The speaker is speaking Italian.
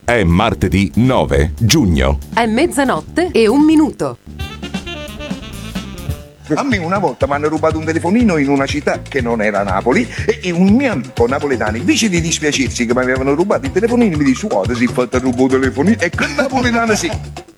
È martedì 9 giugno. È 00:01. A me una volta mi hanno rubato un telefonino in una città che non era Napoli e un mio amico napoletano, invece di dispiacersi che mi avevano rubato il telefonino, mi dice: guarda, si è fatto rubare il telefonino, e quel napoletano sì.